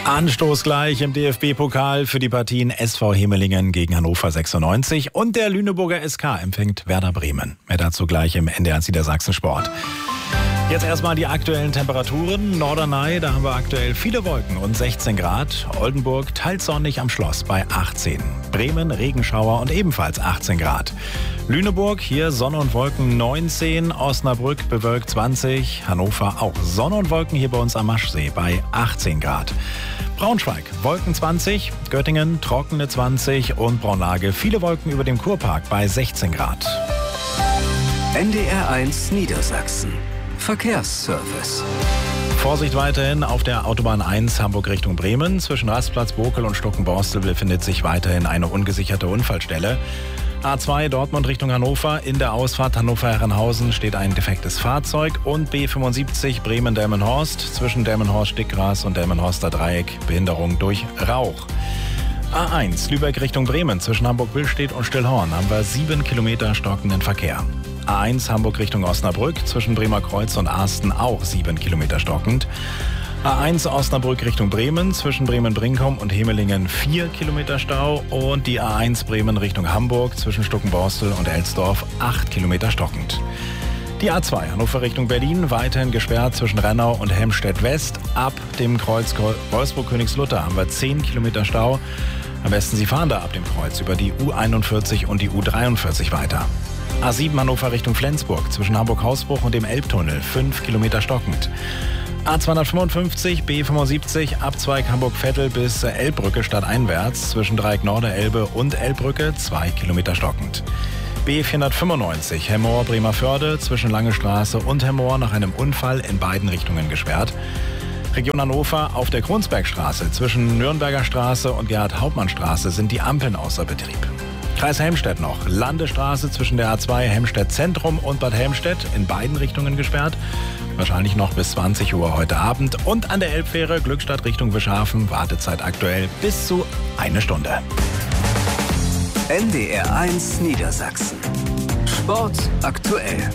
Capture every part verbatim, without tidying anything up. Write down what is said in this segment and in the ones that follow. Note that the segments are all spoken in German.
Anstoß gleich im D F B-Pokal für die Partien S V Hemelingen gegen Hannover sechsundneunzig und der Lüneburger S K empfängt Werder Bremen. Mehr dazu gleich im N D R Niedersachsen Sport. Jetzt erstmal die aktuellen Temperaturen. Norderney, da haben wir aktuell viele Wolken und sechzehn Grad. Oldenburg teils sonnig am Schloss bei achtzehn. Bremen Regenschauer und ebenfalls achtzehn Grad. Lüneburg hier Sonne und Wolken neunzehn. Osnabrück bewölkt zwanzig. Hannover auch Sonne und Wolken hier bei uns am Maschsee bei achtzehn Grad. Braunschweig Wolken zwanzig. Göttingen trockene zwanzig. Und Braunlage viele Wolken über dem Kurpark bei sechzehn Grad. N D R eins Niedersachsen. Verkehrsservice. Vorsicht weiterhin auf der Autobahn eins Hamburg Richtung Bremen. Zwischen Rastplatz Bokel und Stuckenborstel befindet sich weiterhin eine ungesicherte Unfallstelle. A zwei Dortmund Richtung Hannover. In der Ausfahrt Hannover-Herrenhausen steht ein defektes Fahrzeug. Und B fünfundsiebzig Bremen-Delmenhorst. Zwischen Delmenhorst-Stickgras und Delmenhorster Dreieck Behinderung durch Rauch. A eins Lübeck Richtung Bremen. Zwischen Hamburg-Billstedt und Stillhorn haben wir sieben Kilometer stockenden Verkehr. A eins Hamburg Richtung Osnabrück, zwischen Bremer Kreuz und Arsten auch sieben Kilometer stockend. A eins Osnabrück Richtung Bremen, zwischen Bremen-Brinkum und Hemelingen vier Kilometer Stau. Und die A eins Bremen Richtung Hamburg, zwischen Stuckenborstel und Elsdorf acht Kilometer stockend. Die A zwei Hannover Richtung Berlin, weiterhin gesperrt zwischen Rennau und Helmstedt West. Ab dem Kreuz Wolfsburg-Königslutter haben wir zehn Kilometer Stau. Am besten Sie fahren da ab dem Kreuz über die U einundvierzig und die U dreiundvierzig weiter. A sieben Hannover Richtung Flensburg, zwischen Hamburg-Hausbruch und dem Elbtunnel, fünf Kilometer stockend. A zweihundertfünfundfünfzig B fünfundsiebzig, Abzweig Hamburg-Vettel bis Elbbrücke stadteinwärts, zwischen Dreieck Norderelbe und Elbbrücke, zwei Kilometer stockend. B vierhundertfünfundneunzig Hemmoor Bremerförde, zwischen Lange Straße und Hemmoor nach einem Unfall in beiden Richtungen gesperrt. Region Hannover auf der Kronsbergstraße, zwischen Nürnberger Straße und Gerhard-Hauptmann-Straße sind die Ampeln außer Betrieb. Kreis Helmstedt noch. Landestraße zwischen der A zwei Helmstedt Zentrum und Bad Helmstedt in beiden Richtungen gesperrt. Wahrscheinlich noch bis zwanzig Uhr heute Abend. Und an der Elbfähre Glückstadt Richtung Wischhafen Wartezeit aktuell bis zu eine Stunde. N D R eins Niedersachsen. Sport aktuell.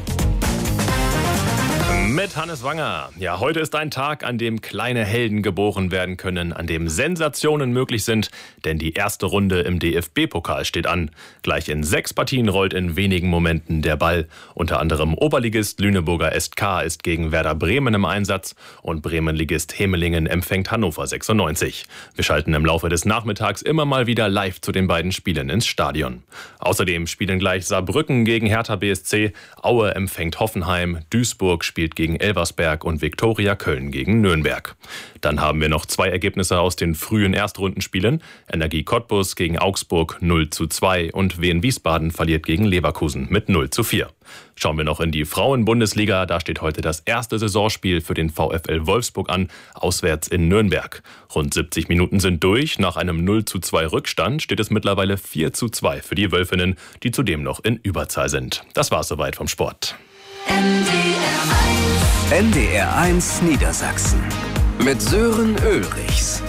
Mit Hannes Wanger. Ja, heute ist ein Tag, an dem kleine Helden geboren werden können, an dem Sensationen möglich sind, denn die erste Runde im D F B-Pokal steht an. Gleich in sechs Partien rollt in wenigen Momenten der Ball. Unter anderem Oberligist Lüneburger S K ist gegen Werder Bremen im Einsatz und Bremenligist Hemelingen empfängt Hannover sechsundneunzig. Wir schalten im Laufe des Nachmittags immer mal wieder live zu den beiden Spielen ins Stadion. Außerdem spielen gleich Saarbrücken gegen Hertha B S C, Aue empfängt Hoffenheim, Duisburg spielt gegen Elversberg und Viktoria Köln gegen Nürnberg. Dann haben wir noch zwei Ergebnisse aus den frühen Erstrundenspielen. Energie Cottbus gegen Augsburg null zu zwei und Wien Wiesbaden verliert gegen Leverkusen mit null zu vier. Schauen wir noch in die Frauen-Bundesliga. Da steht heute das erste Saisonspiel für den VfL Wolfsburg an, auswärts in Nürnberg. Rund siebzig Minuten sind durch. Nach einem null zu zwei Rückstand steht es mittlerweile vier zu zwei für die Wölfinnen, die zudem noch in Überzahl sind. Das war's soweit vom Sport. N D R eins. N D R eins Niedersachsen. Mit Sören Ulrichs.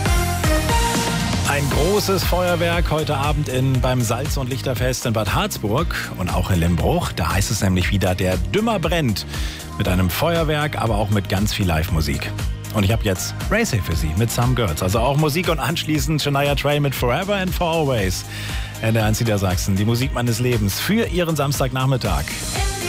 Ein großes Feuerwerk heute Abend in, beim Salz- und Lichterfest in Bad Harzburg und auch in Limbruch. Da heißt es nämlich wieder, der Dümmer brennt. Mit einem Feuerwerk, aber auch mit ganz viel Live-Musik. Und ich habe jetzt Racing für Sie mit Some Girls. Also auch Musik und anschließend Shania Twain mit Forever and For Always. N D R eins Niedersachsen, die Musik meines Lebens für Ihren Samstagnachmittag.